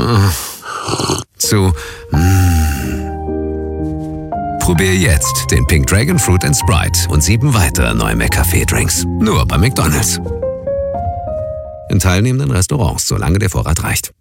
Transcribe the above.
zu Probier jetzt den Pink Dragon Fruit & Sprite und 7 weitere neue McCafé-Drinks. Nur bei McDonald's. In teilnehmenden Restaurants, solange der Vorrat reicht.